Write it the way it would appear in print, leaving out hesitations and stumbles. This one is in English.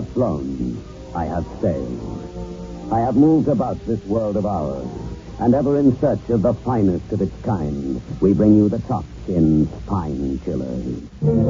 have flown. I have sailed. I have moved about this world of ours. And ever in search of the finest of its kind, we bring you the top in Spine Chillers.